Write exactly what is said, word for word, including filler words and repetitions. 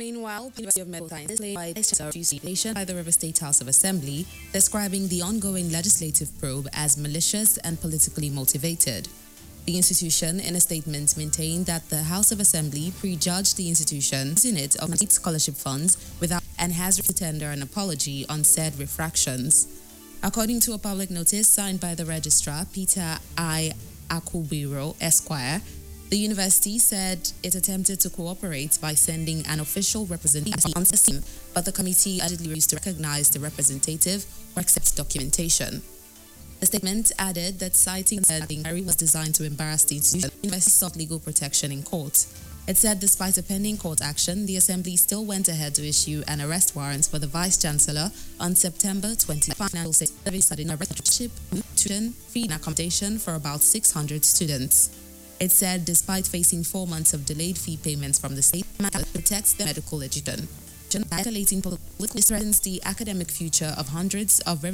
Meanwhile, University of Medical Sciences laid accusation by the River State House of Assembly, describing the ongoing legislative probe as malicious and politically motivated. The institution, in a statement, maintained that the House of Assembly prejudged the institution's unit of state scholarship funds without and has to tender an apology on said refractions. According to a public notice signed by the Registrar, Peter I. Akubiro, Esquire, the university said it attempted to cooperate by sending an official representative on the scene, but the committee allegedly refused to recognize the representative or accept documentation. The statement added that citing that the inquiry was designed to embarrass the institution, the university sought legal protection in court. It said despite a pending court action, the Assembly still went ahead to issue an arrest warrant for the Vice-Chancellor on September twentieth. Financial Service studied a scholarship, tuition, fee and accommodation for about six hundred students. It said despite facing four months of delayed fee payments from the state, it protects their medical education. Escalating political threatens the academic future of hundreds of very